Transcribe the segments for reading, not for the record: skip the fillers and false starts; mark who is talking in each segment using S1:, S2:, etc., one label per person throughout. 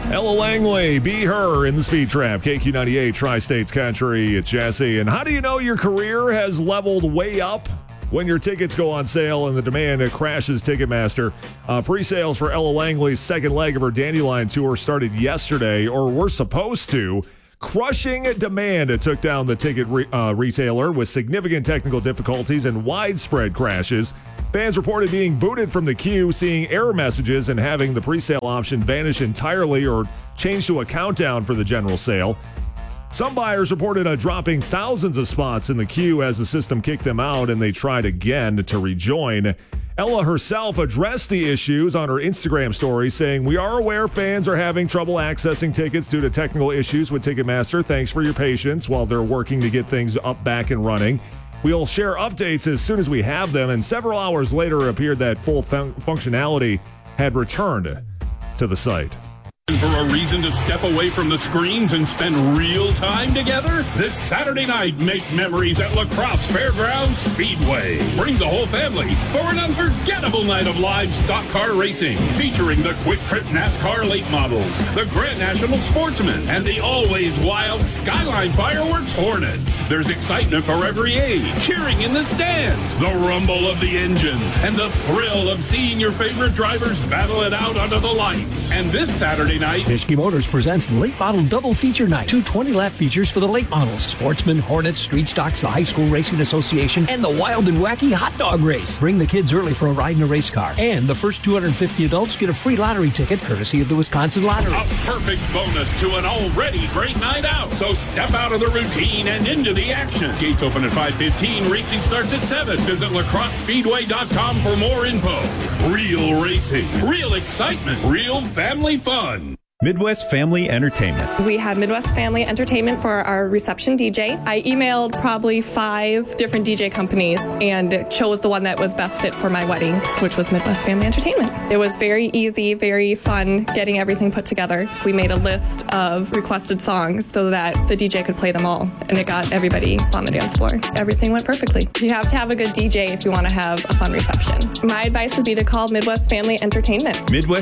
S1: Ella Langley, Be Her in the Speed Trap. KQ98, Tri-States Country. It's Jesse. And how do you know your career has leveled way up? When your tickets go on sale and the demand crashes Ticketmaster. Pre-sales for Ella Langley's second leg of her Dandelion Tour started yesterday, or were supposed to. Crushing demand. It took down the ticket retailer with significant technical difficulties and widespread crashes. Fans reported being booted from the queue, seeing error messages, and having the pre-sale option vanish entirely or change to a countdown for the general sale. Some buyers reported dropping thousands of spots in the queue as the system kicked them out and they tried again to rejoin. Ella herself addressed the issues on her Instagram story, saying, "We are aware fans are having trouble accessing tickets due to technical issues with Ticketmaster. Thanks for your patience while they're working to get things up, back, and running. We'll share updates as soon as we have them." And several hours later, it appeared that full functionality had returned to the site.
S2: For a reason to step away from the screens and spend real time together? This Saturday night, make memories at La Crosse Fairgrounds Speedway. Bring the whole family for an unforgettable night of live stock car racing, featuring the Quick Trip NASCAR late models, the Grand National Sportsman, and the always wild Skyline Fireworks Hornets. There's excitement for every age, cheering in the stands, the rumble of the engines, and the thrill of seeing your favorite drivers battle it out under the lights. And this Saturday night,
S3: Mischke Motors presents Late Model Double Feature Night. 2 20-lap features for the late models: Sportsman, Hornets, Street Stocks, the High School Racing Association, and the Wild and Wacky Hot Dog Race. Bring the kids early for a ride in a race car. And the first 250 adults get a free lottery ticket courtesy of the Wisconsin Lottery.
S2: A perfect bonus to an already great night out. So step out of the routine and into the action. Gates open at 5:15. Racing starts at 7. Visit lacrossespeedway.com for more info. Real racing, real excitement, real family fun.
S4: Midwest Family Entertainment.
S5: We had Midwest Family Entertainment for our reception DJ. I emailed probably 5 different DJ companies and chose the one that was best fit for my wedding, which was Midwest Family Entertainment. It was very easy, very fun getting everything put together. We made a list of requested songs so that the DJ could play them all, and it got everybody on the dance floor. Everything went perfectly. You have to have a good DJ if you want to have a fun reception. My advice would be to call Midwest Family Entertainment.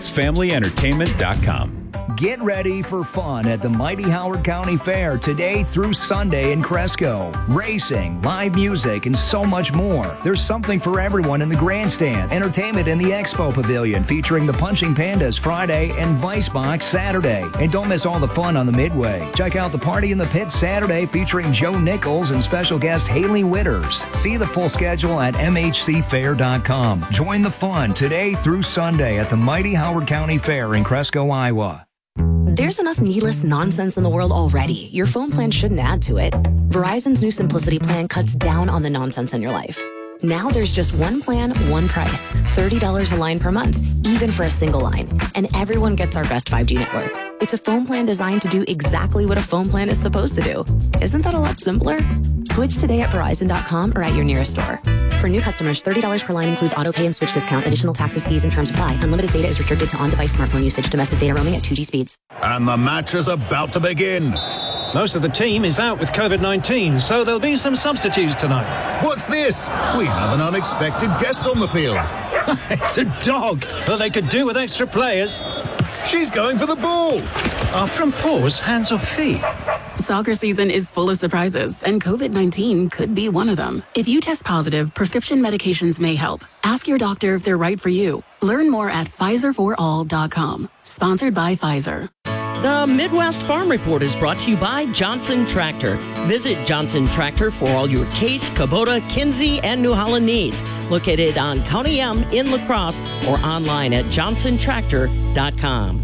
S4: MidwestFamilyEntertainment.com.
S6: Get ready for fun at the Mighty Howard County Fair today through Sunday in Cresco. Racing, live music, and so much more. There's something for everyone in the grandstand. Entertainment in the Expo Pavilion featuring the Punching Pandas Friday and Vice Box Saturday. And don't miss all the fun on the Midway. Check out the Party in the Pit Saturday featuring Joe Nichols and special guest Haley Witters. See the full schedule at mhcfair.com. Join the fun today through Sunday at the Mighty Howard County Fair in Cresco, Iowa.
S7: There's enough needless nonsense in the world already. Your phone plan shouldn't add to it. Verizon's new Simplicity plan cuts down on the nonsense in your life. Now there's just one plan, one price. $30 a line per month, even for a single line. And everyone gets our best 5G network. It's a phone plan designed to do exactly what a phone plan is supposed to do. Isn't that a lot simpler? Switch today at Verizon.com or at your nearest store. For new customers, $30 per line includes auto pay and switch discount. Additional taxes, fees, and terms apply. Unlimited data is restricted to on-device smartphone usage. Domestic data roaming at 2G speeds.
S8: And the match is about to begin.
S9: Most of the team is out with COVID-19, so there'll be some substitutes tonight.
S8: What's this? We have an unexpected guest on the field.
S9: It's a dog, but they could do with extra players.
S8: She's going for the ball.
S9: Are front paws hands or feet?
S10: Soccer season is full of surprises, and COVID-19 could be one of them. If you test positive, prescription medications may help. Ask your doctor if they're right for you. Learn more at PfizerForAll.com. Sponsored by Pfizer.
S11: The Midwest Farm Report is brought to you by Johnson Tractor. Visit Johnson Tractor for all your Case, Kubota, Kinsey, and New Holland needs. Located on County M in La Crosse or online at johnsontractor.com.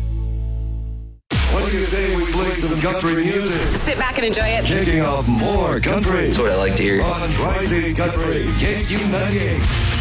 S12: What do you say we play some country music?
S13: Sit back and enjoy it.
S12: Kicking off more country.
S14: That's what I like to hear.
S12: On Tri-States Country, KQ98.